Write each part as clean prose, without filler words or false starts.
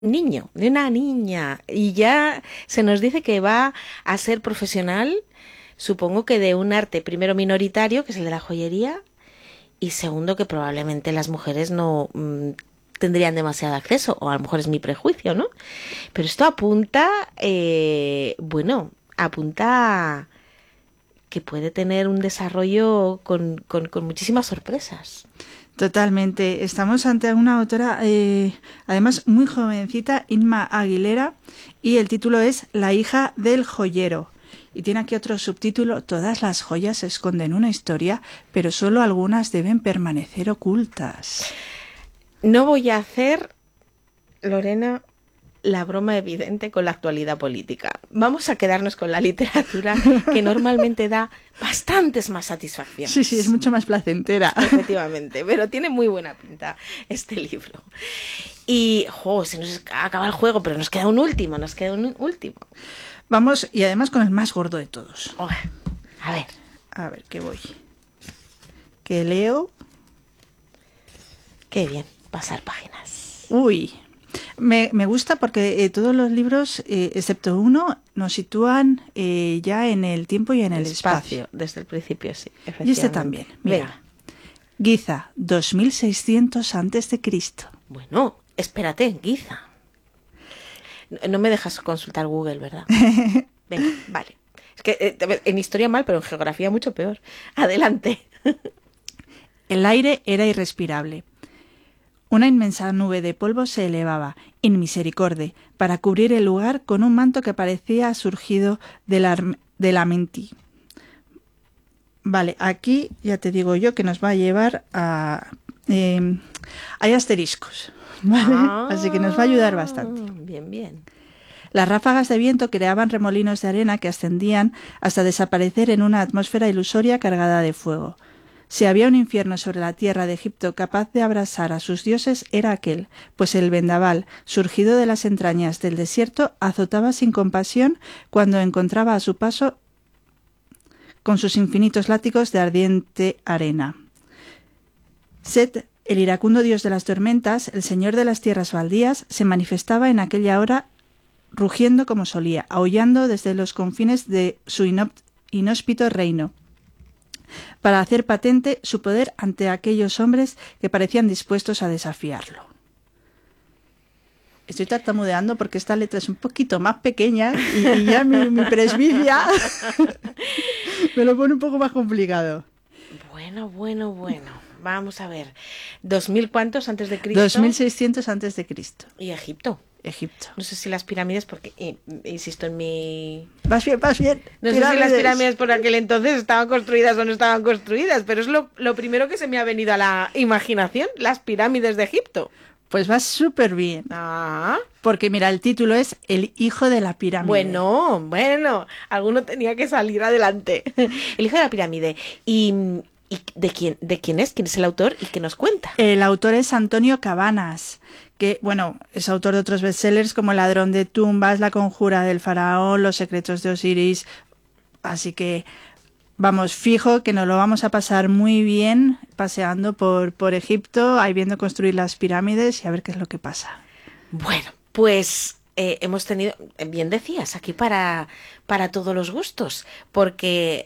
niño, de una niña, y ya se nos dice que va a ser profesional, supongo que de un arte primero minoritario, que es el de la joyería, y segundo que probablemente las mujeres no tendrían demasiado acceso, o a lo mejor es mi prejuicio, ¿no? Pero esto apunta, bueno, apunta que puede tener un desarrollo con muchísimas sorpresas. Totalmente. Estamos ante una autora, además muy jovencita, Inma Aguilera, y el título es La hija del joyero. Y tiene aquí otro subtítulo: Todas las joyas esconden una historia, pero solo algunas deben permanecer ocultas. No voy a hacer, Lorena, la broma evidente con la actualidad política. Vamos a quedarnos con la literatura, que normalmente da bastantes más satisfacciones. Sí, es mucho más placentera. Efectivamente, pero tiene muy buena pinta este libro. Y, se nos acaba el juego, pero nos queda un último, Vamos, y además con el más gordo de todos. A ver. A ver, ¿qué voy? ¿Qué leo? Qué bien, pasar páginas. Uy, me gusta porque todos los libros, excepto uno, nos sitúan ya en el tiempo y en el espacio. Desde el principio, sí. Y este también. Mira. Venga. Giza, 2600 a.C. Bueno, espérate, Giza. No me dejas consultar Google, ¿verdad? Venga, vale. Es que en historia mal, pero en geografía mucho peor. Adelante. El aire era irrespirable. Una inmensa nube de polvo se elevaba, inmisericorde, para cubrir el lugar con un manto que parecía surgido de la mentí. Vale, aquí ya te digo yo que nos va a llevar a... hay asteriscos, ¿vale? Así que nos va a ayudar bastante. Bien. Las ráfagas de viento creaban remolinos de arena que ascendían hasta desaparecer en una atmósfera ilusoria cargada de fuego. Si había un infierno sobre la tierra de Egipto capaz de abrasar a sus dioses, era aquel, pues el vendaval, surgido de las entrañas del desierto, azotaba sin compasión cuando encontraba a su paso con sus infinitos látigos de ardiente arena. Set, el iracundo dios de las tormentas, el señor de las tierras baldías, se manifestaba en aquella hora rugiendo como solía, aullando desde los confines de su inhóspito reino, para hacer patente su poder ante aquellos hombres que parecían dispuestos a desafiarlo. Estoy tartamudeando porque esta letra es un poquito más pequeña y ya mi presbicia me lo pone un poco más complicado. Bueno. Vamos a ver. ¿2000 cuántos antes de Cristo? 2600 antes de Cristo. ¿Y Egipto? No sé si las pirámides, porque insisto en mi... Vas bien. No sé si las pirámides por aquel entonces estaban construidas o no estaban construidas, pero es lo primero que se me ha venido a la imaginación, las pirámides de Egipto. Pues vas súper bien. Porque mira, el título es El hijo de la pirámide. Bueno, alguno tenía que salir adelante. El hijo de la pirámide. ¿Y de quién es? ¿Quién es el autor y qué nos cuenta? El autor es Antonio Cabanas, que, bueno, es autor de otros bestsellers como El ladrón de tumbas, La conjura del faraón, Los secretos de Osiris. Así que, vamos, fijo que nos lo vamos a pasar muy bien paseando por Egipto, ahí viendo construir las pirámides y a ver qué es lo que pasa. Bueno, pues hemos tenido, bien decías, aquí para todos los gustos, porque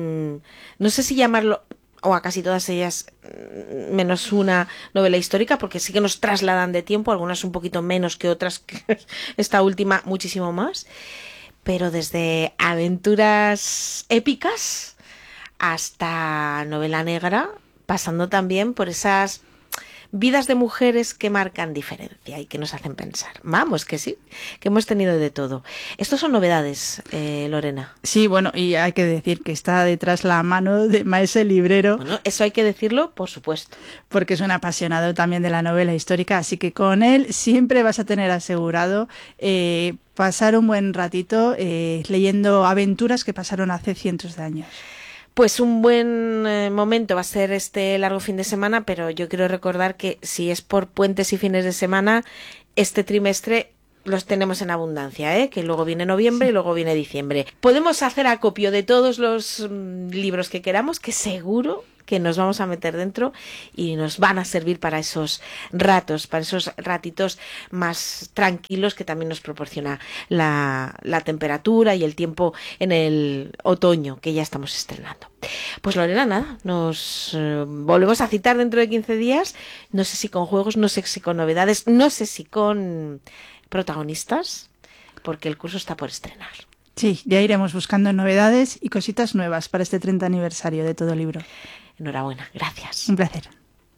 no sé si llamarlo, o a casi todas ellas, menos una novela histórica, porque sí que nos trasladan de tiempo, algunas un poquito menos que otras, esta última muchísimo más, pero desde aventuras épicas hasta novela negra, pasando también por esas vidas de mujeres que marcan diferencia y que nos hacen pensar. Vamos, que sí, que hemos tenido de todo. Estos son novedades, Lorena. Sí, bueno, y hay que decir que está detrás la mano de Maese Librero. Bueno, eso hay que decirlo, por supuesto. Porque es un apasionado también de la novela histórica, así que con él siempre vas a tener asegurado pasar un buen ratito leyendo aventuras que pasaron hace cientos de años. Pues un buen momento va a ser este largo fin de semana, pero yo quiero recordar que si es por puentes y fines de semana, este trimestre los tenemos en abundancia, que luego viene noviembre y luego viene diciembre. Podemos hacer acopio de todos los libros que queramos, que seguro que nos vamos a meter dentro y nos van a servir para esos ratos, para esos ratitos más tranquilos que también nos proporciona la temperatura y el tiempo en el otoño que ya estamos estrenando. Pues Lorena, nada, nos volvemos a citar dentro de 15 días, no sé si con juegos, no sé si con novedades, no sé si con protagonistas, porque el curso está por estrenar. Sí, ya iremos buscando novedades y cositas nuevas para este 30 aniversario de Todo Libro. Enhorabuena, gracias. Un placer.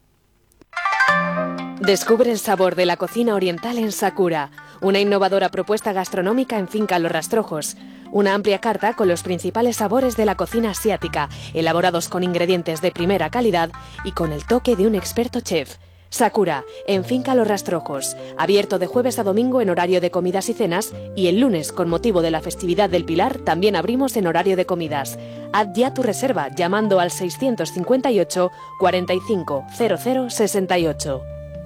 Descubre el sabor de la cocina oriental en Sakura, una innovadora propuesta gastronómica en Finca Los Rastrojos. Una amplia carta con los principales sabores de la cocina asiática, elaborados con ingredientes de primera calidad y con el toque de un experto chef. Sakura, en Finca Los Rastrojos, abierto de jueves a domingo en horario de comidas y cenas, y el lunes, con motivo de la festividad del Pilar, también abrimos en horario de comidas. Haz ya tu reserva llamando al 658 45 00 68.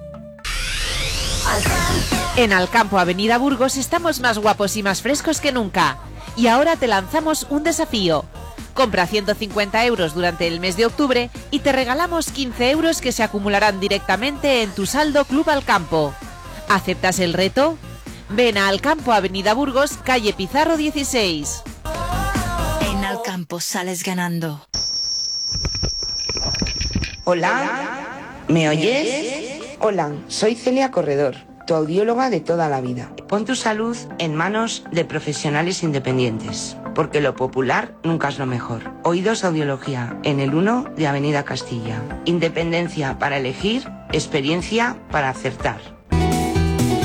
En Alcampo, Avenida Burgos, estamos más guapos y más frescos que nunca. Y ahora te lanzamos un desafío. Compra 150 euros durante el mes de octubre y te regalamos 15 euros que se acumularán directamente en tu saldo Club Alcampo. ¿Aceptas el reto? Ven a Alcampo, Avenida Burgos, calle Pizarro 16. En Alcampo sales ganando. Hola, ¿me oyes? Hola, soy Celia Corredor, tu audióloga de toda la vida. Pon tu salud en manos de profesionales independientes, porque lo popular nunca es lo mejor. Oídos Audiología, en el 1 de Avenida Castilla. Independencia para elegir, experiencia para acertar.